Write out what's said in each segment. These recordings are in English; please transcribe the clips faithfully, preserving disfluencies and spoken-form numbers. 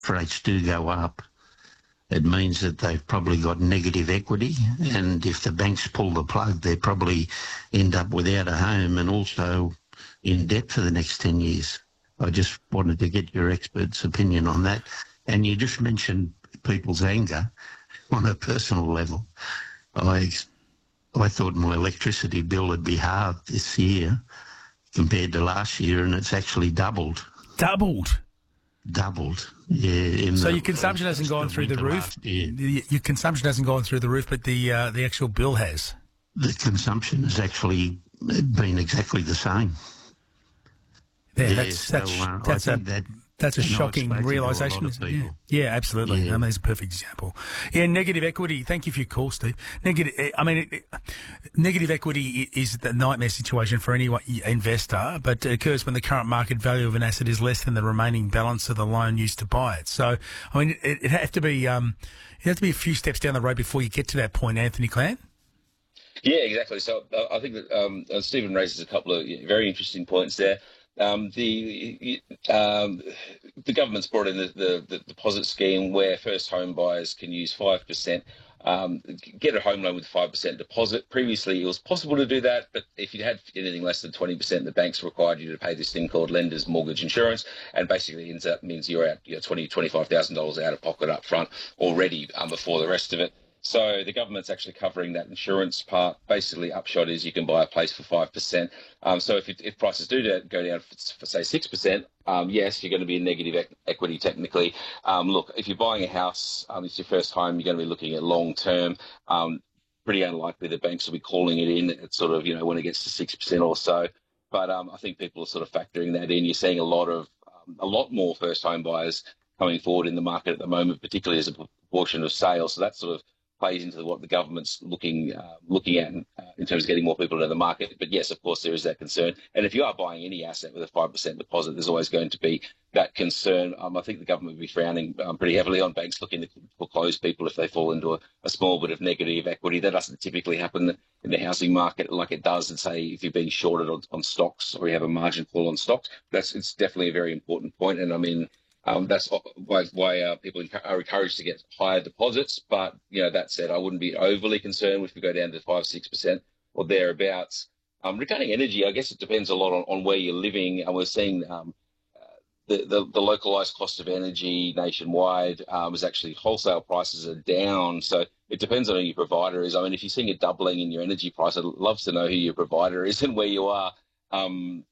rates do go up, it means that they've probably got negative equity, and if the banks pull the plug, they probably end up without a home and also in debt for the next ten years. I just wanted to get your expert's opinion on that. And you just mentioned people's anger on a personal level. I I thought my electricity bill would be halved this year compared to last year, and it's actually doubled. Doubled? Doubled, yeah. In so the, your consumption hasn't gone the through the roof? Year. Your consumption hasn't gone through the roof, but the uh, the actual bill has? The consumption has actually been exactly the same. Yeah, yeah that's, so, that's, uh, that's a... that, That's a you know, shocking realisation. Yeah. yeah, absolutely. Yeah. I mean, that's a perfect example. Yeah, negative equity. Thank you for your call, Steve. Negative. I mean, it, it, negative equity is the nightmare situation for any investor, but it occurs when the current market value of an asset is less than the remaining balance of the loan used to buy it. So, I mean, it, it have to be um, it has to be a few steps down the road before you get to that point, Anthony Clan. Yeah, exactly. So uh, I think that um, uh, Stephen raises a couple of very interesting points there. Um, the um, the government's brought in the, the, the deposit scheme where first home buyers can use five percent, um, get a home loan with five percent deposit. Previously, it was possible to do that, but if you had anything less than twenty percent, the banks required you to pay this thing called lender's mortgage insurance, and basically ends up means you're out you know, twenty thousand dollars, twenty-five thousand dollars out of pocket up front already um, before the rest of it. So the government's actually covering that insurance part. Basically, upshot is you can buy a place for five percent. Um, so if, it, if prices do go down for, for say, six percent, um, yes, you're going to be in negative e- equity technically. Um, look, if you're buying a house, um, it's your first home, you're going to be looking at long term. Um, pretty unlikely the banks will be calling it in at sort of, you know, when it gets to six percent or so. But um, I think people are sort of factoring that in. You're seeing a lot of, um, a lot more first home buyers coming forward in the market at the moment, particularly as a proportion of sales. So that's sort of plays into what the government's looking uh, looking at in, uh, in terms of getting more people into the market. But yes, of course, there is that concern. And if you are buying any asset with a five percent deposit, there's always going to be that concern. Um, I think the government would be frowning um, pretty heavily on banks looking to foreclose people if they fall into a, a small bit of negative equity. That doesn't typically happen in the housing market like it does, and say, if you're being shorted on, on stocks or you have a margin call on stocks. That's it's definitely a very important point. And I mean, Um, that's why, why uh, people are encouraged to get higher deposits. But, you know, that said, I wouldn't be overly concerned if we go down to five, six percent or thereabouts. Um, regarding energy, I guess it depends a lot on, on where you're living. And we're seeing um, uh, the, the, the localised cost of energy nationwide um, is actually wholesale prices are down. So it depends on who your provider is. I mean, if you're seeing a doubling in your energy price, I'd love to know who your provider is and where you are. Um,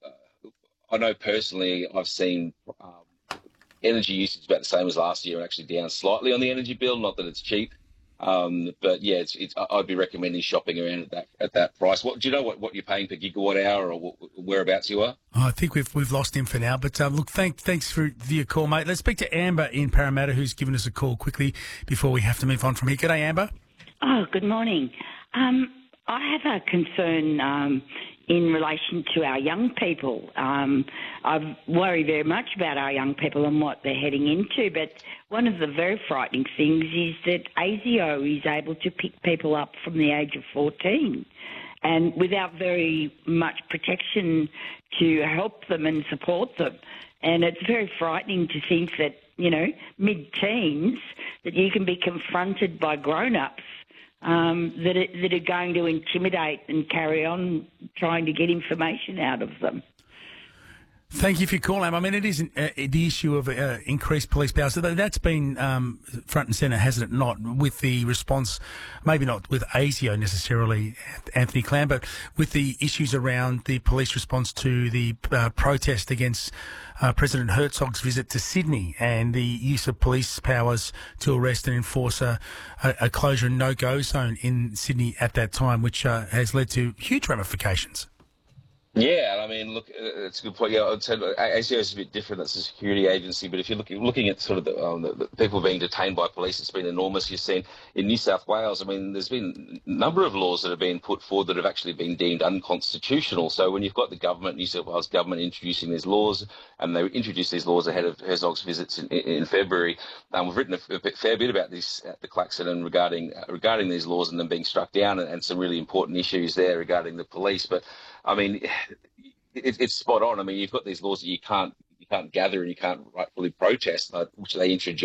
I know personally I've seen um, energy usage is about the same as last year and actually down slightly on the energy bill. Not that it's cheap, um, but yeah, it's, it's, I'd be recommending shopping around at that at that price. What do you know what, what you're paying per gigawatt hour or whereabouts you are? Oh, I think we've we've lost him for now. But um, look, thank, thanks for your call, mate. Let's speak to Amber in Parramatta, who's given us a call quickly before we have to move on from here. G'day, Amber. Oh, good morning. Um, I have a concern um, in relation to our young people. Um, I worry very much about our young people and what they're heading into, but one of the very frightening things is that ASIO is able to pick people up from the age of fourteen and without very much protection to help them and support them. And it's very frightening to think that, you know, mid-teens, that you can be confronted by grown-ups Um, that, are, that are going to intimidate and carry on trying to get information out of them. Thank you for your call, Am. I mean, it is uh, the issue of uh, increased police powers. So that's been um, front and centre, hasn't it? Not with the response, maybe not with ASIO necessarily, Anthony Clan, but with the issues around the police response to the uh, protest against uh, President Herzog's visit to Sydney and the use of police powers to arrest and enforce a, a, a closure and no-go zone in Sydney at that time, which uh, has led to huge ramifications. Yeah, I mean, look, it's a good point. Yeah, I'd say ASIO is a bit different. That's a security agency, but if you're looking looking at sort of the, um, the, the people being detained by police, it's been enormous. You've seen in New South Wales. I mean, there's been a number of laws that have been put forward that have actually been deemed unconstitutional. So when you've got the government, New South Wales government, introducing these laws, and they introduced these laws ahead of Herzog's visits in, in February, um, we've written a, a fair bit about this at the Klaxon and regarding uh, regarding these laws and them being struck down, and, and some really important issues there regarding the police, but. I mean, it, it's spot on. I mean, you've got these laws that you can't you can't gather and you can't rightfully protest, uh, which they introduced.